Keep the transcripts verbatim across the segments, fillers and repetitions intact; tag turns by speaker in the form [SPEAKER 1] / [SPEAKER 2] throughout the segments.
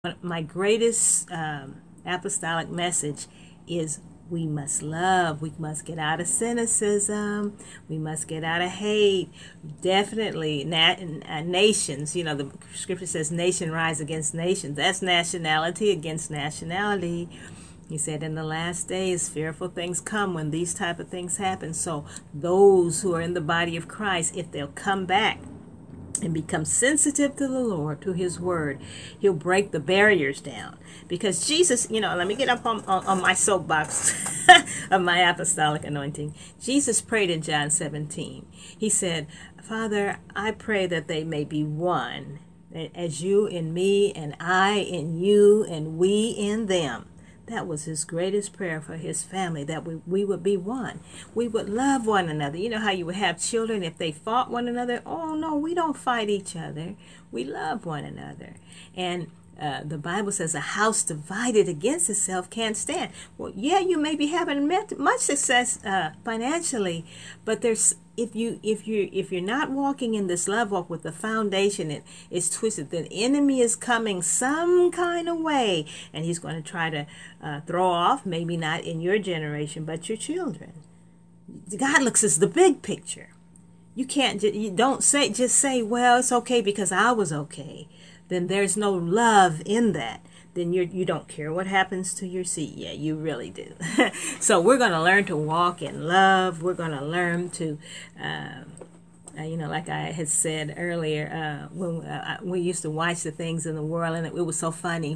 [SPEAKER 1] My greatest um, apostolic message is we must love. We must get out of cynicism. We must get out of hate. Definitely, na- uh, nations. You know, the scripture says, "Nation rise against nations." That's nationality against nationality. He said, "In the last days, fearful things come when these type of things happen." So, those who are in the body of Christ, if they'll come back and become sensitive to the Lord, to His Word, He'll break the barriers down. Because Jesus, you know, let me get up on, on, on my soapbox of my apostolic anointing. Jesus prayed in John seventeen. He said, "Father, I pray that they may be one, as you in me and I in you and we in them." That was his greatest prayer for his family, that we, we would be one. We would love one another. You know how you would have children if they fought one another? Oh, no, we don't fight each other. We love one another. And uh, the Bible says a house divided against itself can't stand. Well, yeah, you may be having much success uh, financially, but there's if you if you if you're not walking in this love walk with the foundation, it is twisted. The enemy is coming some kind of way, and he's going to try to uh, throw off, maybe not in your generation, but your children. God looks at the big picture. You can't you don't say just say, "Well, it's okay because I was okay." Then there's no love in that. Then you you don't care what happens to your seed. Yeah, you really do. So we're going to learn to walk in love. We're going to learn to, uh, uh, you know, like I had said earlier, uh, when uh, we used to watch the things in the world, and it, it was so funny.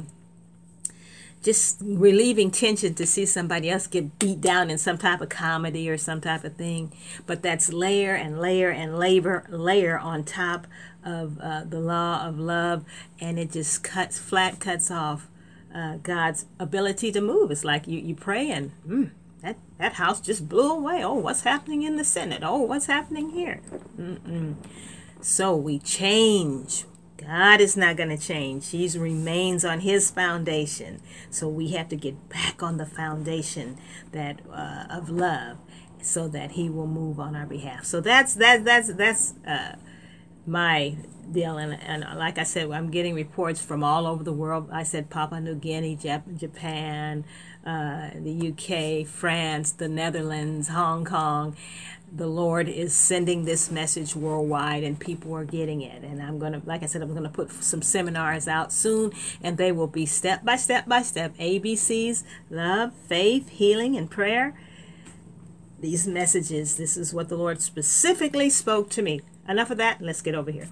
[SPEAKER 1] Just relieving tension to see somebody else get beat down in some type of comedy or some type of thing. But that's layer and layer and labor, layer on top of uh, the law of love, and it just cuts, flat cuts off uh, God's ability to move. It's like you, you pray and mm, that, that house just blew away. Oh, what's happening in the Senate? Oh, what's happening here? Mm-mm. So we change. God is not going to change. He remains on his foundation. So we have to get back on the foundation that uh, of love, so that he will move on our behalf. So that's that that's that's uh, my deal. And, and like I said, I'm getting reports from all over the world. I said Papua New Guinea, Jap- Japan, uh, the U K, France, the Netherlands, Hong Kong. The Lord is sending this message worldwide, and people are getting it. And I'm going to, like I said, I'm going to put some seminars out soon, and they will be step by step by step, A B Cs, love, faith, healing, and prayer. These messages, this is what the Lord specifically spoke to me. Enough of that. Let's get over here.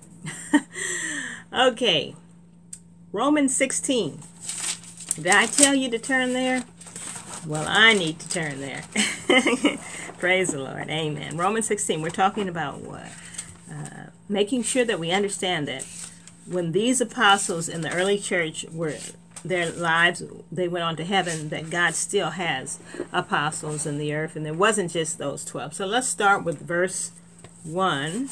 [SPEAKER 1] Okay. Romans sixteen. Did I tell you to turn there? Well, I need to turn there. Praise the Lord. Amen. Romans sixteen, we're talking about what? Uh, making sure that we understand that when these apostles in the early church were, their lives, they went on to heaven, that God still has apostles in the earth, and there wasn't just those twelve. So let's start with verse one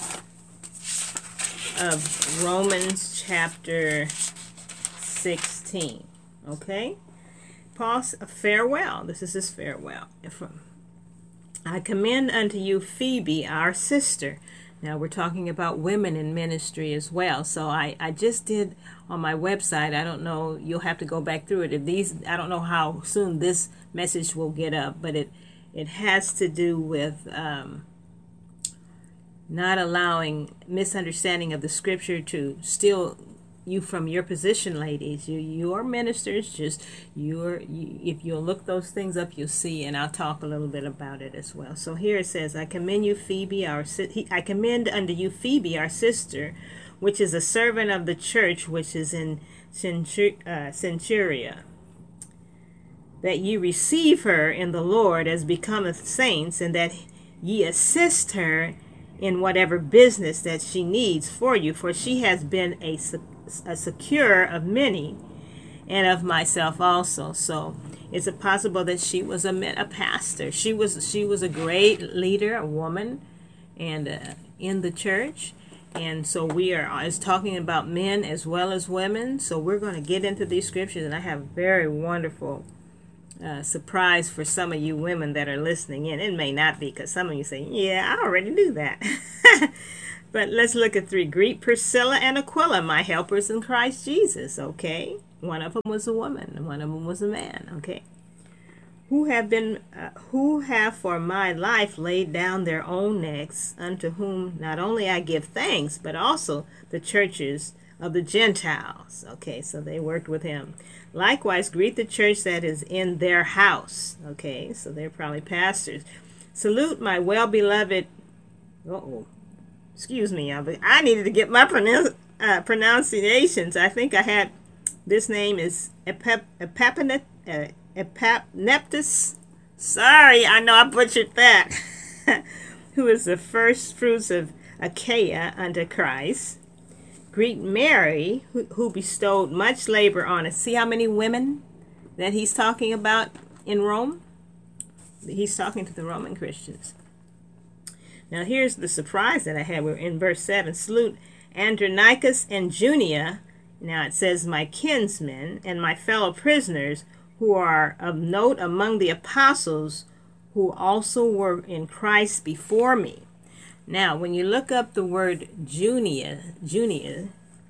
[SPEAKER 1] of Romans chapter sixteen. Okay? Paul's farewell. This is his farewell. I commend unto you Phoebe, our sister. Now we're talking about women in ministry as well. So I, I just did on my website. I don't know. You'll have to go back through it. If these, I don't know how soon this message will get up, but it it has to do with um, not allowing misunderstanding of the scripture to steal you from your position, ladies. You you are ministers. Just you're you, if you'll look those things up, you'll see, and I'll talk a little bit about it as well. So here it says, I commend you Phoebe, our I commend unto you Phoebe, our sister, which is a servant of the church which is in Centuria, that ye receive her in the Lord as becometh saints, and that ye assist her in whatever business that she needs for you, for she has been a a secure of many, and of myself also. So is it possible that she was a, a pastor? She was she was a great leader, a woman, and uh, in the church. And so we are is talking about men as well as women. So we're going to get into these scriptures, and I have a very wonderful uh, surprise for some of you women that are listening in. It may not be, because some of you say, yeah, I already knew that. But let's look at three. Greet Priscilla and Aquila, my helpers in Christ Jesus, okay? one of them was a woman, and one of them was a man. Okay, who have been, uh, who have for my life laid down their own necks, unto whom not only I give thanks, but also the churches of the Gentiles. Okay, so they worked with him. Likewise, greet the church that is in their house. Okay, so they're probably pastors. Salute my well-beloved, uh-oh, excuse me, I needed to get my pronoun- uh, pronunciations. I think I had, this name is Epip- Epaphnet- uh, Epaphneptus. Sorry, I know I butchered that. Who is the first fruits of Achaia unto Christ. Greet Mary, who, who bestowed much labor on us. See how many women that he's talking about in Rome? He's talking to the Roman Christians. Now here's the surprise that I had. We're in verse seven. Salute Andronicus and Junia. Now it says, my kinsmen and my fellow prisoners, who are of note among the apostles, who also were in Christ before me. Now, when you look up the word Junia, Junia,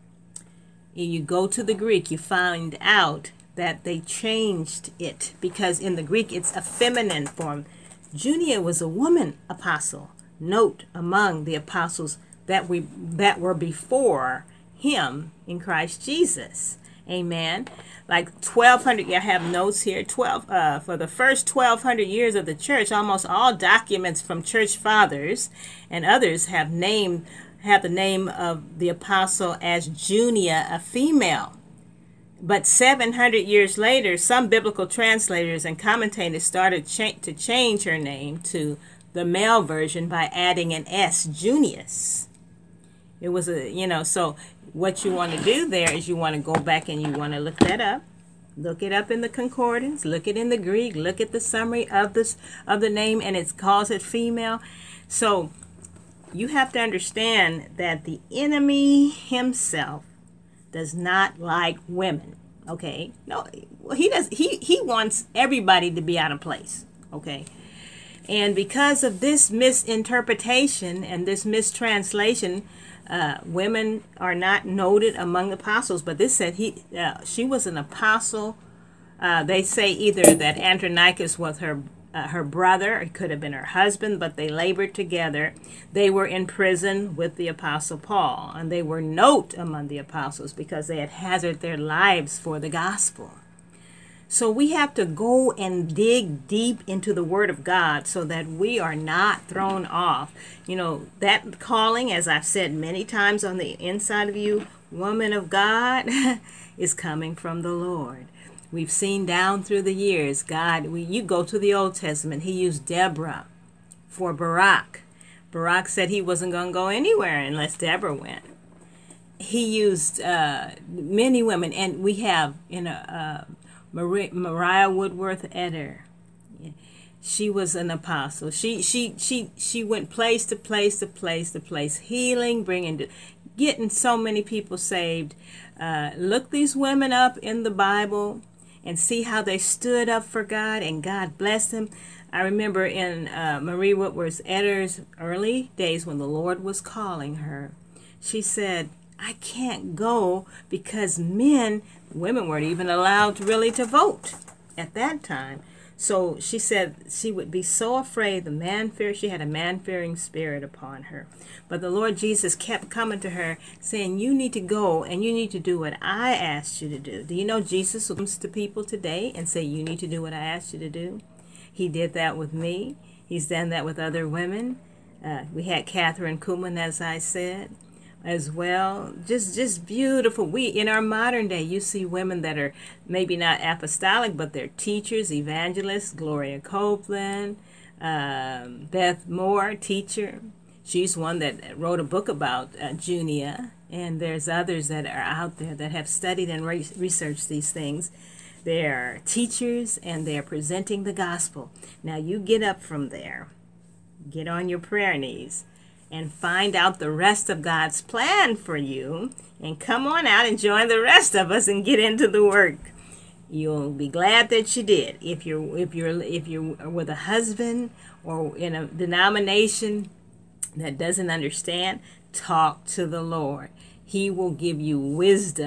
[SPEAKER 1] you go to the Greek, you find out that they changed it, because in the Greek it's a feminine form. Junia was a woman apostle. Note among the apostles that we that were before him in Christ Jesus. Amen. Like twelve hundred, I have notes here. Twelve uh, for the first twelve hundred years of the church, almost all documents from church fathers and others have named have the name of the apostle as Junia, a female. But seven hundred years later, some biblical translators and commentators started cha- to change her name to the male version by adding an S, Junius. It was a, you know, so what you want to do there is you want to go back and you want to look that up. Look it up in the concordance. Look it in the Greek. Look at the summary of this of the name, and it calls it female. So you have to understand that the enemy himself does not like women. Okay, no, he does. He he wants everybody to be out of place. Okay. And because of this misinterpretation and this mistranslation, uh, women are not noted among the apostles. But this said he, uh, she was an apostle. Uh, they say either that Andronicus was her uh, her brother, it could have been her husband, but they labored together. They were in prison with the apostle Paul, and they were note among the apostles because they had hazarded their lives for the gospel. So we have to go and dig deep into the Word of God so that we are not thrown off. You know, that calling, as I've said many times on the inside of you, woman of God, is coming from the Lord. We've seen down through the years, God, we, you go to the Old Testament, he used Deborah for Barak. Barak said he wasn't going to go anywhere unless Deborah went. He used uh, many women, and we have, you know, uh, Maria, Mariah Woodworth Eder. She was an apostle. She she she she went place to place to place to place, healing, bringing, getting so many people saved. Uh, look these women up in the Bible and see how they stood up for God, and God blessed them. I remember in uh, Marie Woodworth Eder's early days when the Lord was calling her, she said, I can't go because men, women weren't even allowed really to vote at that time. So she said she would be so afraid, the man fear, she had a man-fearing spirit upon her. But the Lord Jesus kept coming to her saying, you need to go and you need to do what I asked you to do. Do you know Jesus comes to people today and say, you need to do what I asked you to do? He did that with me. He's done that with other women. Uh, we had Catherine Kuhlman, as I said, as well. Just just beautiful. We in our modern day, you see women that are maybe not apostolic, but they're teachers, evangelists. Gloria Copeland, um, Beth Moore, teacher. She's one that wrote a book about uh, Junia, and there's others that are out there that have studied and re- researched these things. They're teachers and they're presenting the gospel. Now you get up from there, get on your prayer knees, and find out the rest of God's plan for you, and come on out and join the rest of us and get into the work. You'll be glad that you did. If you're if you're if you're with a husband or in a denomination that doesn't understand, talk to the Lord. He will give you wisdom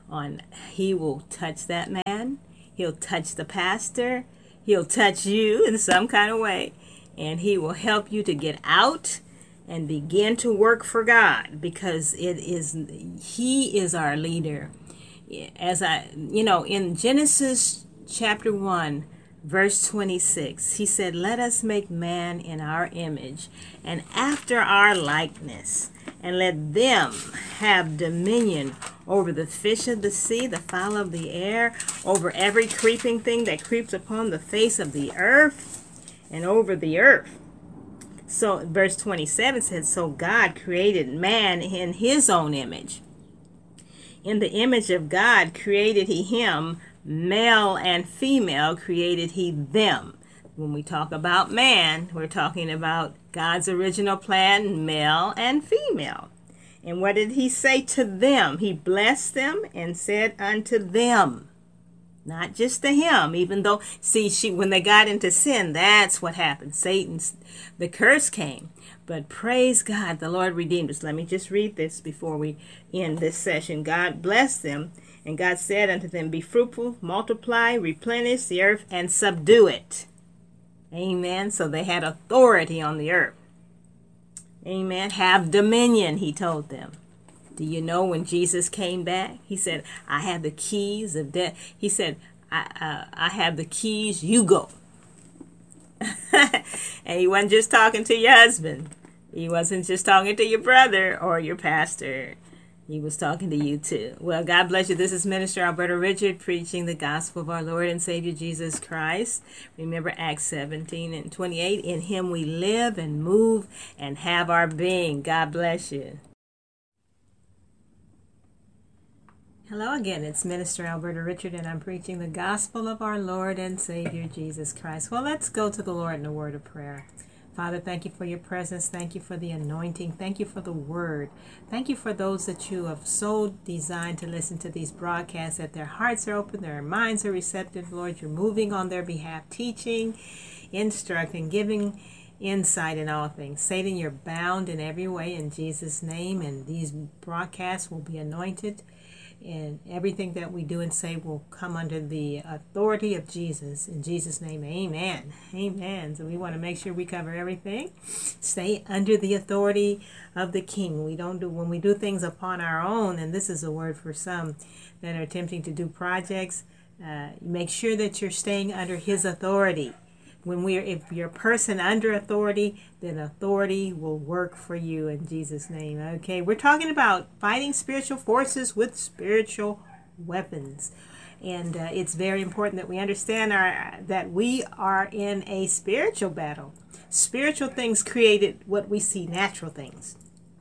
[SPEAKER 1] on he will touch that man, he'll touch the pastor, he'll touch you in some kind of way, and he will help you to get out and begin to work for God, because it is he is our leader. As I, you know, in Genesis chapter one, verse twenty-six, he said, let us make man in our image and after our likeness, and let them have dominion over the fish of the sea, the fowl of the air, over every creeping thing that creeps upon the face of the earth, and over the earth. So verse twenty-seven says, so God created man in his own image. In the image of God created he him, male and female created he them. When we talk about man, we're talking about God's original plan, male and female. And what did he say to them? He blessed them and said unto them. Not just to him, even though, see, she when they got into sin, that's what happened. Satan's, the curse came. But praise God, the Lord redeemed us. Let me just read this before we end this session. God blessed them, and God said unto them, be fruitful, multiply, replenish the earth, and subdue it. Amen. So they had authority on the earth. Amen. Have dominion, he told them. Do you know when Jesus came back? He said, I have the keys of death. He said, I, uh, I have the keys, you go. And he wasn't just talking to your husband. He wasn't just talking to your brother or your pastor. He was talking to you too. Well, God bless you. This is Minister Alberta Richard preaching the gospel of our Lord and Savior Jesus Christ. Remember Acts seventeen and twenty-eight. In him we live and move and have our being. God bless you. Hello again, it's Minister Alberta Richard, and I'm preaching the gospel of our Lord and Savior Jesus Christ. Well, let's go to the Lord in a word of prayer. Father, thank you for your presence. Thank you for the anointing. Thank you for the word. Thank you for those that you have so designed to listen to these broadcasts, that their hearts are open, their minds are receptive. Lord, you're moving on their behalf, teaching, instructing, giving insight in all things. Satan, you're bound in every way in Jesus' name, and these broadcasts will be anointed. And everything that we do and say will come under the authority of Jesus. In Jesus' name, amen. Amen. So we want to make sure we cover everything. Stay under the authority of the King. We don't do, when we do things upon our own, and this is a word for some that are attempting to do projects, uh, make sure that you're staying under his authority. When we're, if you're a person under authority, then authority will work for you in Jesus' name. Okay, we're talking about fighting spiritual forces with spiritual weapons. And uh, it's very important that we understand our, that we are in a spiritual battle. Spiritual things created what we see natural things.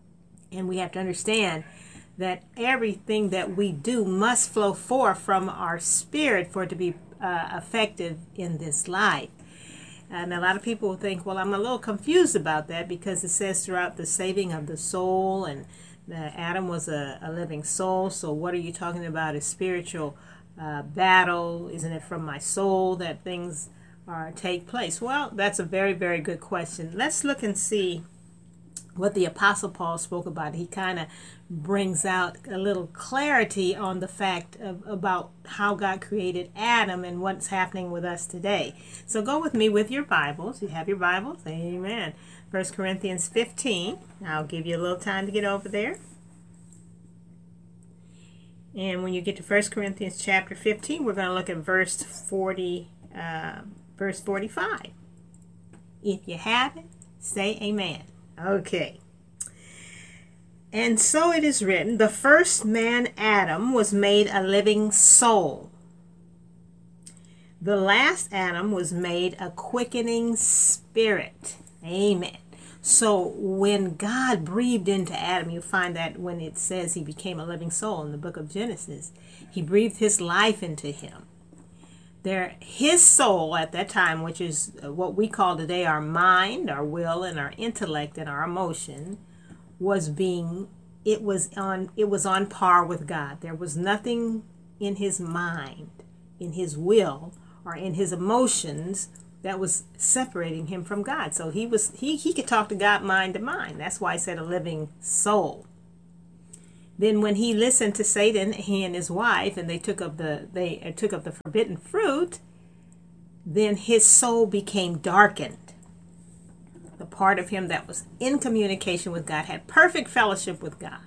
[SPEAKER 1] And we have to understand that everything that we do must flow forth from our spirit for it to be uh, effective in this life. And a lot of people think, well, I'm a little confused about that, because it says throughout the saving of the soul, and uh, Adam was a, a living soul. So what are you talking about? A spiritual uh, battle? Isn't it from my soul that things are take place? Well, that's a very, very good question. Let's look and see what the Apostle Paul spoke about. He kind of brings out a little clarity on the fact of about how God created Adam and what's happening with us today. So go with me with your Bibles. You have your Bibles? Amen. First Corinthians fifteen. I'll give you a little time to get over there. And when you get to First Corinthians chapter fifteen, we're going to look at verse forty, uh, verse forty-five. If you have it, say amen. Okay. And so it is written, the first man, Adam, was made a living soul. The last Adam was made a quickening spirit. Amen. So when God breathed into Adam, you find that when it says he became a living soul in the book of Genesis, he breathed his life into him. There, his soul at that time, which is what we call today our mind, our will, and our intellect and our emotion, was being, it was on, it was on par with God. There was nothing in his mind, in his will, or in his emotions that was separating him from God. So he was, he, he could talk to God mind to mind. That's why I said a living soul. Then when he listened to Satan, he and his wife, and they took of the they uh, took of the forbidden fruit, then his soul became darkened. The part of him that was in communication with God, had perfect fellowship with God.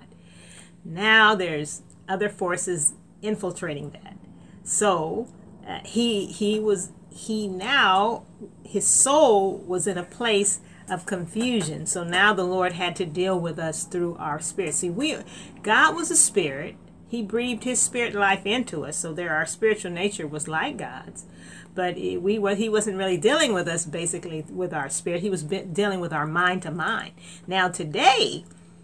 [SPEAKER 1] Now there's other forces infiltrating that. So uh, he he was he now his soul was in a place of confusion. So now the Lord had to deal with us through our spirit. See, we God was a spirit. He breathed his spirit life into us. So there our spiritual nature was like God's. But it, we well, he wasn't really dealing with us basically with our spirit. He was be, dealing with our mind to mind. Now today,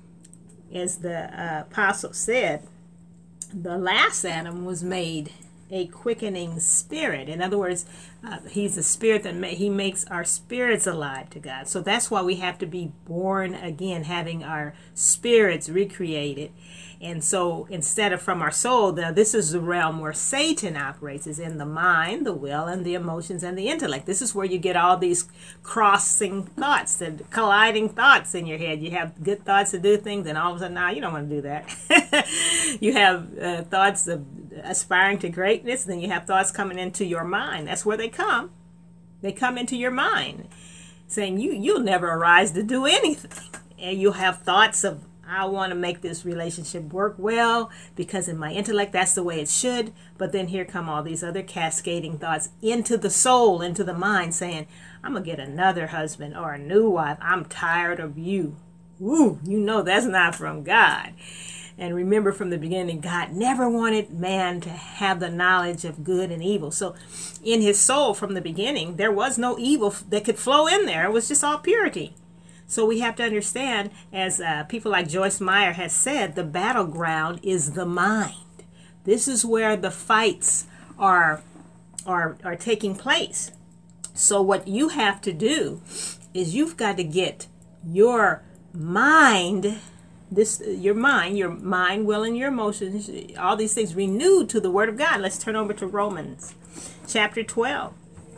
[SPEAKER 1] as the uh, apostle said, the last Adam was made a quickening spirit. In other words, uh, he's a spirit that ma- he makes our spirits alive to God. So that's why we have to be born again, having our spirits recreated. And so instead of from our soul, now this is the realm where Satan operates, is in the mind, the will, and the emotions, and the intellect. This is where you get all these crossing thoughts and colliding thoughts in your head. You have good thoughts to do things, and all of a sudden, now nah, you don't want to do that. You have uh, thoughts of aspiring to greatness, then you have thoughts coming into your mind. That's where they come. They come into your mind, saying you, you'll never arise to do anything. And you'll have thoughts of, I want to make this relationship work well because in my intellect that's the way it should. But then here come all these other cascading thoughts into the soul, into the mind, saying, I'm going to get another husband or a new wife. I'm tired of you. Ooh, you know that's not from God. And remember from the beginning, God never wanted man to have the knowledge of good and evil. So in his soul from the beginning, there was no evil that could flow in there. It was just all purity. So we have to understand, as uh, people like Joyce Meyer has said, the battleground is the mind. This is where the fights are, are, are taking place. So what you have to do is you've got to get your mind, this your mind, your mind, will, and your emotions, all these things renewed to the Word of God. Let's turn over to Romans chapter twelve.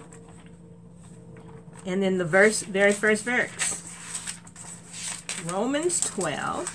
[SPEAKER 1] And then the verse, very first verse. Romans twelve.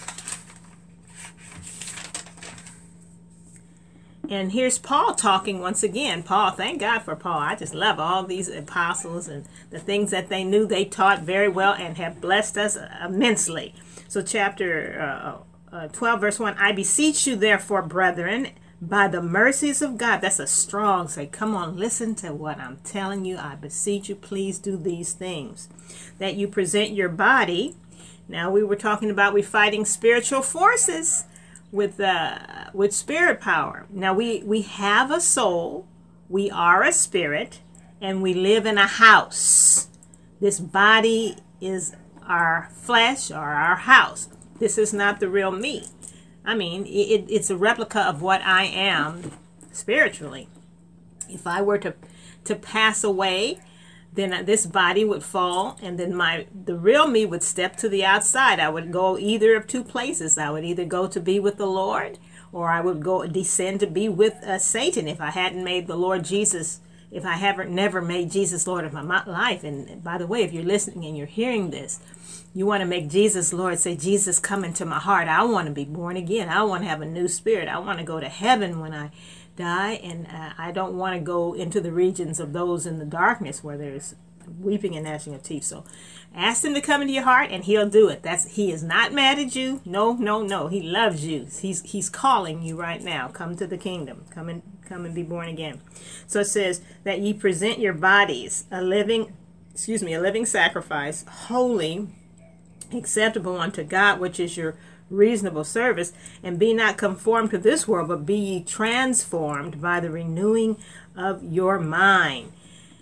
[SPEAKER 1] And here's Paul talking once again. Paul, thank God for Paul. I just love all these apostles and the things that they knew. They taught very well and have blessed us immensely. So chapter uh, uh, twelve, verse one, I beseech you therefore, brethren, by the mercies of God. That's a strong say. Come on, listen to what I'm telling you. I beseech you, please do these things. That you present your body. Now we were talking about we fighting spiritual forces with uh, with spirit power. Now we, we have a soul, we are a spirit, and we live in a house. This body is our flesh or our house. This is not the real me. I mean, it, it's a replica of what I am spiritually. If I were to to pass away, then this body would fall, and then my the real me would step to the outside. I would go either of two places. I would either go to be with the Lord, or I would go descend to be with uh, Satan if I hadn't made the Lord Jesus, if I haven't never made Jesus Lord of my life. And by the way, if you're listening and you're hearing this, you want to make Jesus Lord. Say, Jesus, come into my heart. I want to be born again. I want to have a new spirit. I want to go to heaven when I die, and uh, I don't want to go into the regions of those in the darkness where there's weeping and gnashing of teeth. So ask him to come into your heart, and he'll do it. That's he is not mad at you. No, no, no. He loves you. He's he's calling you right now. Come to the kingdom. Come and come and be born again. So it says that ye present your bodies a living, excuse me, a living sacrifice, holy, acceptable unto God, which is your reasonable service. And be not conformed to this world, but be ye transformed by the renewing of your mind.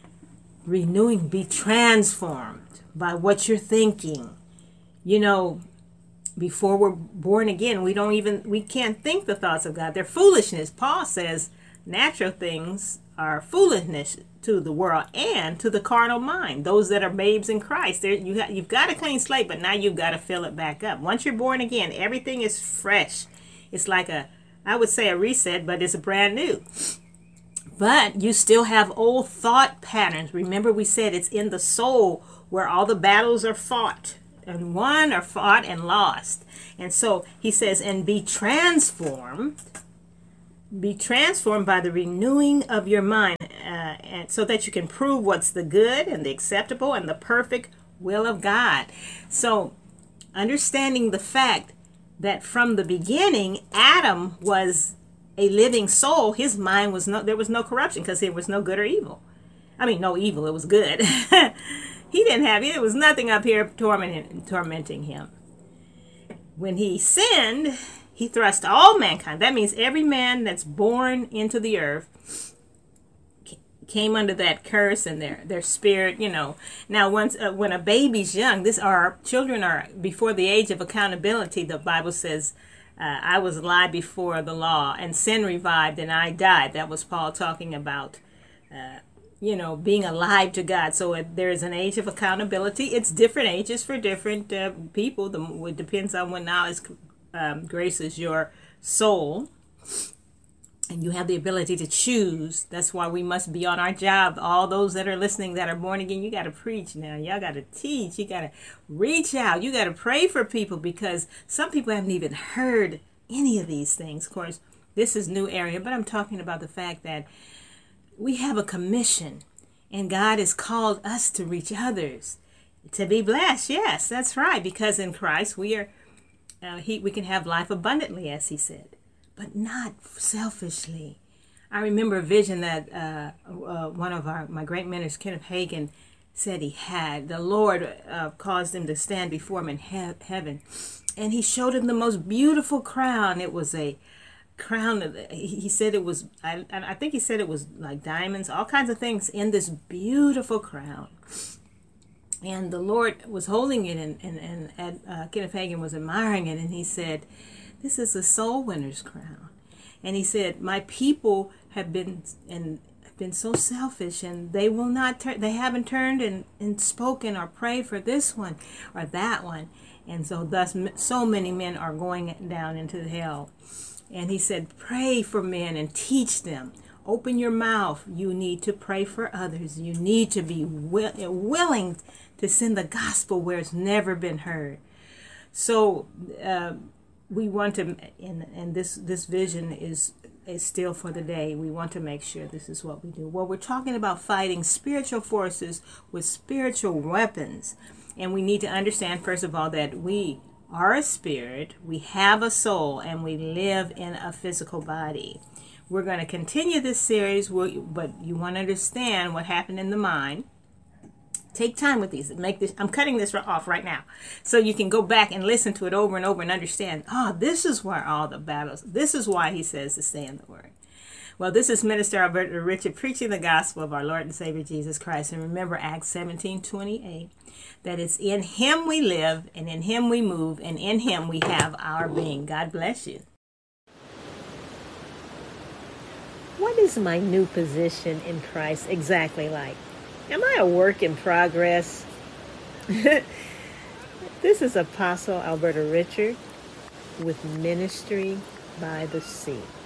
[SPEAKER 1] Renewing, be transformed by what you're thinking. You know, before we're born again, we don't even, we can't think the thoughts of God. They're foolishness. Paul says natural things are foolishness to the world and to the carnal mind. Those that are babes in Christ, you got, you've got a clean slate, but now you've got to fill it back up. Once you're born again, everything is fresh. It's like a, I would say a reset, but it's brand new. But you still have old thought patterns. Remember we said it's in the soul where all the battles are fought. and won or fought and lost. And so he says, and be transformed, be transformed by the renewing of your mind, uh, and so that you can prove what's the good and the acceptable and the perfect will of God. So understanding the fact that from the beginning, Adam was a living soul. His mind was no, there was no corruption because there was no good or evil. I mean, no evil, it was good. He didn't have it. There was nothing up here tormenting, tormenting him. When he sinned, he thrust all mankind. That means every man that's born into the earth came under that curse, and their their spirit, you know. Now, once uh, when a baby's young, this our children are before the age of accountability. The Bible says, uh, "I was alive before the law, and sin revived, and I died." That was Paul talking about, uh, you know, being alive to God. So uh, there is an age of accountability. It's different ages for different uh, people. The, it depends on when knowledge um, graces your soul. And you have the ability to choose. That's why we must be on our job. All those that are listening that are born again, you got to preach now. Y'all got to teach. You got to reach out. You got to pray for people, because some people haven't even heard any of these things. Of course, this is new area, but I'm talking about the fact that we have a commission, and God has called us to reach others, to be blessed. Yes, that's right, because in Christ we are, uh, he, we can have life abundantly, as he said. But not selfishly. I remember a vision that uh, uh, one of our my great mentors, Kenneth Hagin, said he had. The Lord uh, caused him to stand before him in he- heaven, and he showed him the most beautiful crown. It was a crown. Of, he said it was. I, I think he said it was like diamonds, all kinds of things in this beautiful crown. And the Lord was holding it, and and, and uh, Kenneth Hagin was admiring it, and he said, "This is a soul winner's crown." And he said, "My people have been and have been so selfish, and they will not turn. They haven't turned and, and spoken or prayed for this one or that one, and so thus so many men are going down into hell." And he said, "Pray for men and teach them. Open your mouth. You need to pray for others. You need to be will, willing to send the gospel where it's never been heard." So. Uh, We want to, and, and this, this vision is, is still for the day. We want to make sure this is what we do. Well, we're talking about fighting spiritual forces with spiritual weapons. And we need to understand, first of all, that we are a spirit, we have a soul, and we live in a physical body. We're going to continue this series, but you want to understand what happened in the mind. Take time with these. Make this. I'm cutting this off right now, so you can go back and listen to it over and over and understand. Oh, this is where all the battles. This is why he says to stay in the Word. Well, this is Minister Alberta Richard preaching the gospel of our Lord and Savior Jesus Christ. And remember Acts seventeen twenty-eight, that it's in Him we live, and in Him we move, and in Him we have our being. God bless you. What is my new position in Christ exactly like? Am I a work in progress? This is Apostle Alberta Richard with Ministry by the Sea.